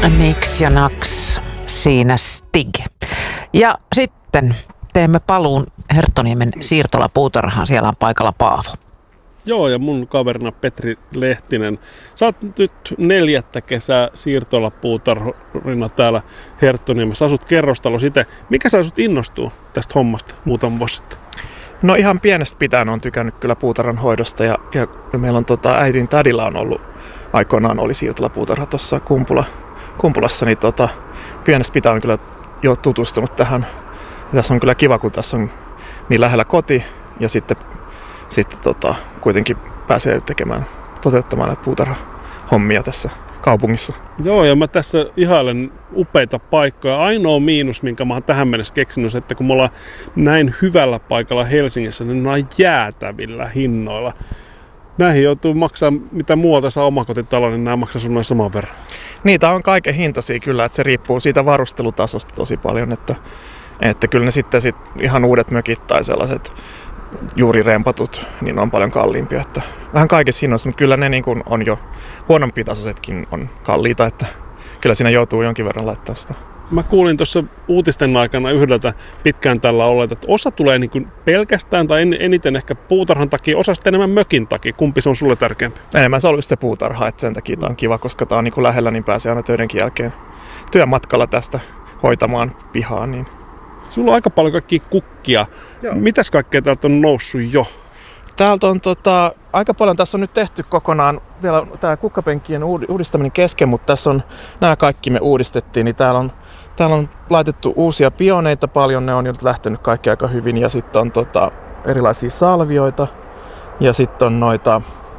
Niks ja naks, siinä Stig. Ja sitten teemme paluun Herttoniemen siirtolapuutarhaan. Siellä on paikalla Paavo. Joo, ja mun kaverina Petri Lehtinen. Sä oot nyt 4. kesää siirtolapuutarhurina täällä Herttoniemessä. Asut kerrostalossa itse. Mikä sä sut innostuu tästä hommasta muutaman vuosi sitten? No ihan pienestä pitäen on tykännyt kyllä puutarhan hoidosta ja meillä on äidin tädillä on ollut aikoinaan oli siirtolapuutarha tuossa Kumpulassa, niin pienestä pitäen on kyllä jo tutustunut tähän. Ja tässä on kyllä kiva, kun tässä on niin lähellä koti ja sitten kuitenkin pääsee toteuttamaan näitä puutarhahommia tässä kaupungissa. Joo, ja mä tässä ihailen upeita paikkoja. Ainoa miinus, minkä mä oon tähän mennessä keksinyt, on se, että kun me ollaan näin hyvällä paikalla Helsingissä, niin ne on jäätävillä hinnoilla. Näihin joutuu maksaa, mitä muualta saa omakotitalo, niin nämä maksaa sun noin saman verran. Niitä on kaiken hintaisia kyllä, että se riippuu siitä varustelutasosta tosi paljon, että kyllä ne sitten ihan uudet mökit tai sellaiset juuri rempatut, niin on paljon kalliimpia. Että vähän kaikissa hinnoissa, mutta kyllä ne niin kuin on jo huonompi tasoisetkin on kalliita, että kyllä siinä joutuu jonkin verran laittaa sitä. Mä kuulin tuossa uutisten aikana yhdeltä pitkään tällä olleet, että osa tulee niin kuin pelkästään tai eniten ehkä puutarhan takia, osa sitten enemmän mökin takia. Kumpi se on sulle tärkeämpi? Enemmän se on just se puutarha, että sen takia tämä on kiva, koska tämä on niin kuin lähellä, niin pääsee aina töidenkin jälkeen työmatkalla tästä hoitamaan pihaa. Niin. Sulla on aika paljon kaikkia kukkia. Joo. Mitäs kaikkea täältä on noussut jo? Täältä on aika paljon, tässä on nyt tehty kokonaan vielä tämä kukkapenkkien uudistaminen kesken, mutta tässä on nämä kaikki me uudistettiin, niin täällä on laitettu uusia pioneita paljon, ne on nyt lähtenyt kaikki aika hyvin ja sitten on erilaisia salvioita ja sitten on noita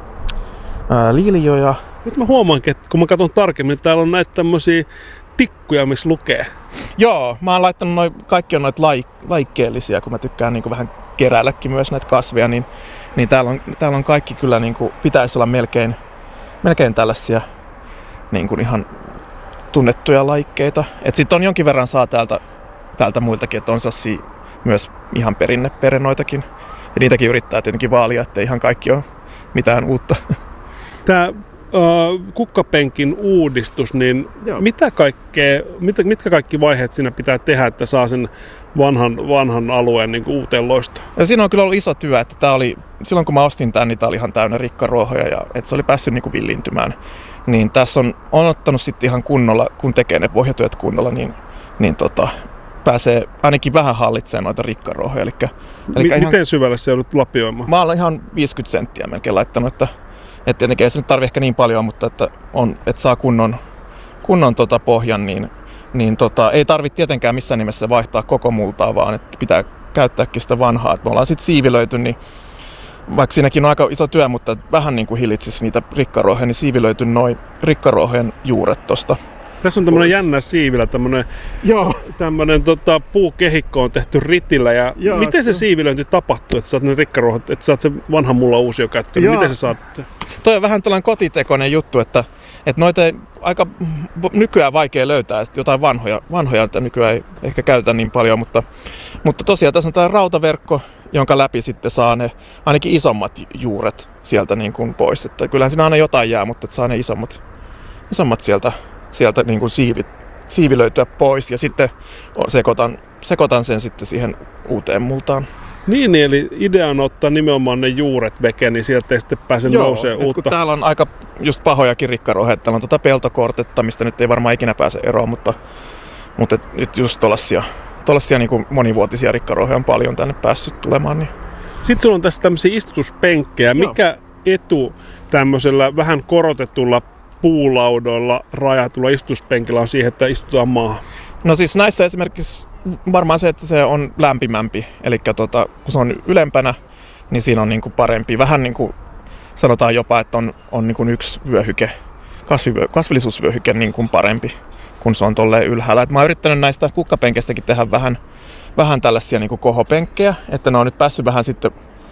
liilioja. Nyt mä huomaankin, että kun mä katson tarkemmin, että täällä on näitä tämmöisiä tikkuja, missä lukee. Joo, mä oon laittanut kaikki on noita laikkeellisia, kun mä tykkään niin kuin vähän keräilläkin myös näitä kasveja, niin täällä on kaikki kyllä niin kuin, pitäisi olla melkein tällaisia niin kuin ihan tunnettuja laikkeita. Et sit on jonkin verran saa täältä muiltakin, että on sassi myös ihan perinneperenoitakin. Ja niitäkin yrittää tietenkin vaalia, ettei ihan kaikki ole mitään uutta. Tää kukkapenkin uudistus, niin mitkä kaikki vaiheet siinä pitää tehdä, että saa sen vanhan alueen niin kuin uuteen loistoon? Ja siinä on kyllä ollut iso työ, että silloin kun mä ostin tämän, niin tää oli ihan täynnä rikkaruohoja ja että se oli päässyt niin kuin villintymään. Niin tässä on ottanut sitten ihan kunnolla, kun tekee ne pohjatyöt kunnolla, niin pääsee ainakin vähän hallitsemaan noita rikkaruohoja. Miten syvälle se joudut lapioimaan? Mä olen ihan 50 senttiä melkein laittanut, että tietenkin ei se nyt tarvitse ehkä niin paljon, mutta että saa kunnon pohjan, niin ei tarvitse tietenkään missään nimessä vaihtaa koko multaa, vaan että pitää käyttääkin sitä vanhaa. Et me ollaan sitten siivilöity, niin vaikka siinäkin on aika iso työ, mutta vähän niin kuin hillitsisi niitä rikkaruohoja, niin siivilöity noin rikkaruohojen juuret tosta. Tässä on tämmöinen jännä siivilä, tämmöinen puukehikko on tehty ritillä. Ja joo, miten se siivilöinti tapahtuu, että saat ne rikkaruohot, että saat sen vanhan mulla uusio käyttöön? Miten se saat? Toi on vähän tällainen kotitekoinen juttu, että noita ei aika nykyään vaikea löytää, että jotain vanhoja että nykyään ei ehkä käytetä niin paljon, mutta tosiaan tässä on tämä rautaverkko, jonka läpi sitten saa ne ainakin isommat juuret sieltä niin kuin pois. Että kyllähän siinä aina jotain jää, mutta saa ne isommat sieltä niin kuin siivilöityä pois ja sitten sekoitan sen sitten siihen uuteen multaan. Niin, eli idea on ottaa nimenomaan ne juuret veke, niin sieltä ei sitten pääse nousee uutta. Kun täällä on aika just pahojakin rikkaruohoja, täällä on peltokortetta, mistä nyt ei varmaan ikinä pääse eroon, mutta nyt just tuollaisia niin kuin monivuotisia rikkaruohoja on paljon tänne päässyt tulemaan. Niin. Sitten sulla on tässä tämmöisiä istutuspenkkejä. Mikä etu tämmöisellä vähän korotetulla puulaudoilla rajatulla istuspenkillä on siihen, että istutaan maahan? No siis näissä esimerkiksi varmaan se, että se on lämpimämpi. Eli kun se on ylempänä, niin siinä on niin kuin parempi. Vähän niin kuin sanotaan jopa, että on niin kuin yksi vyöhyke, kasvillisuusvyöhyke niin kuin parempi, kun se on tolleen ylhäällä. Et mä oon yrittänyt näistä kukkapengeistäkin tehdä vähän tällaisia niin kuin kohopenkkejä, että ne on nyt päässyt vähän sitten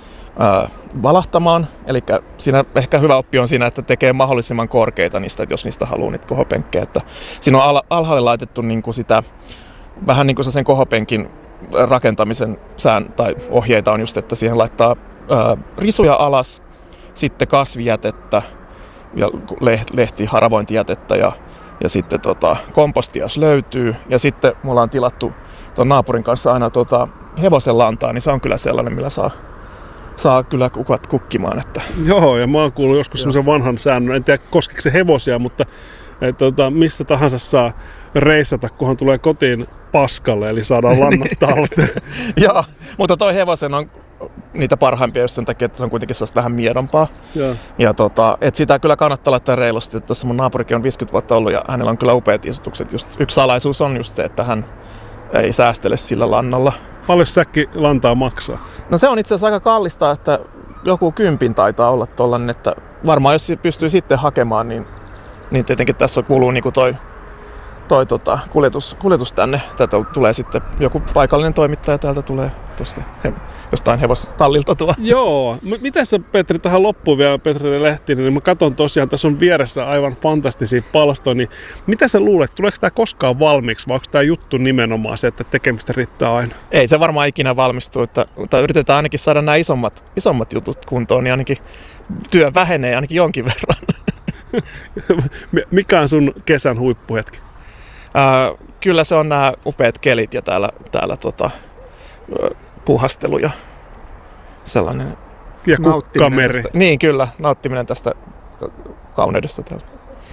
valahtamaan. Eli siinä ehkä hyvä oppi on siinä, että tekee mahdollisimman korkeita niistä, jos niistä haluaa niitä kohopenkkejä. Että siinä on alhaalle laitettu niin kuin sitä, vähän niin kuin sen kohopenkin rakentamisen tai ohjeita on just, että siihen laittaa risuja alas, sitten kasvijätettä ja haravointijätettä ja Ja sitten komposti jos löytyy. Ja sitten mulla on tilattu tuon naapurin kanssa aina hevosen lantaa, niin se on kyllä sellainen, millä saa kyllä kukat kukkimaan. Että. Joo, ja mä oon kuullut joskus semmoisen vanhan säännön, en tiedä koskiko se hevosia, mutta missä tahansa saa reissata, kunhan tulee kotiin paskalle, eli saadaan lannat talteen. Joo, mutta toi hevosen on niitä parhaimpia jos sen takia, että se on kuitenkin sellaista vähän miedompaa. Ja et sitä kyllä kannattaa laittaa reilusti. Tässä mun naapurikin on 50 vuotta ollut ja hänellä on kyllä upeat istutukset. Just, yksi salaisuus on just se, että hän ei säästele sillä lannalla. Paljon säkki lantaa maksaa? No se on itse asiassa aika kallista, että joku 10 taitaa olla tollainen, että varmaan jos pystyy sitten hakemaan, niin tietenkin tässä kuluu niinku toi kuljetus tänne. Tätä tulee sitten joku paikallinen toimittaja täältä tulee tuosta jostain hevostallilta tuo. Joo. Miten sä, Petri, tähän loppuun vielä, Petri Lehtinen, niin mä katson tosiaan, tässä on vieressä aivan fantastisia palstoja, niin mitä sä luulet, tuleeko tämä koskaan valmiiksi, vai onko tämä juttu nimenomaan se, että tekemistä riittää aina? Ei se varmaan ikinä valmistu, mutta yritetään ainakin saada nämä isommat jutut kuntoon, niin ainakin työ vähenee ainakin jonkin verran. Mikä on sun kesän huippuhetki? Kyllä se on nämä upeat kelit ja täällä puhastelu ja sellainen. Ja kukkameri. Niin kyllä, nauttiminen tästä kauneudesta täällä.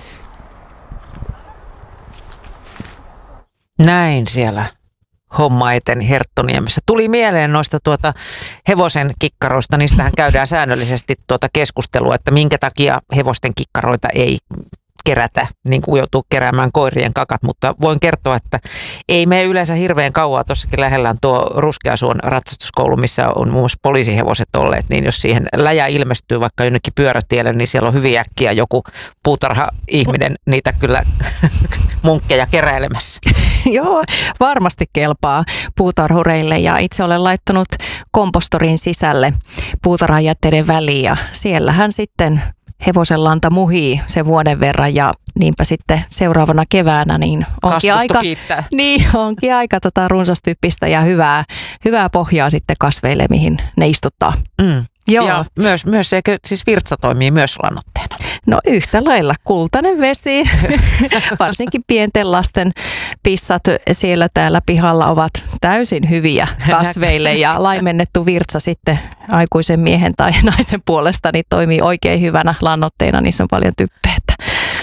Näin siellä homma eteni Herttoniemessä. Tuli mieleen noista hevosen kikkaroista, niistähän käydään säännöllisesti keskustelua, että minkä takia hevosten kikkaroita ei kerätä, niin kuin joutuu keräämään koirien kakat, mutta voin kertoa, että ei mene yleensä hirveän kauaa. Tuossakin lähellä on tuo Ruskeasuon ratsastuskoulu, missä on muun muassa poliisihevoset olleet, niin jos siihen läjä ilmestyy vaikka jonnekin pyörätielle, niin siellä on hyvin äkkiä joku puutarha-ihminen niitä kyllä munkkeja keräilemässä. Joo, varmasti kelpaa puutarhureille ja itse olen laittanut kompostorin sisälle puutarhajätteiden väliin ja siellähän sitten hevosen lanta muhii sen vuoden verran ja niinpä sitten seuraavana keväänä niin onkin aika runsastyyppistä ja hyvää pohjaa sitten kasveille, mihin ne istuttaa. Joo. Ja myös eikö siis virtsa toimii myös lannoitteena? No yhtä lailla kultainen vesi, varsinkin pienten lasten pissat siellä täällä pihalla ovat täysin hyviä kasveille ja laimennettu virtsa sitten aikuisen miehen tai naisen puolesta niin toimii oikein hyvänä lannoitteena, niissä on paljon typpeä.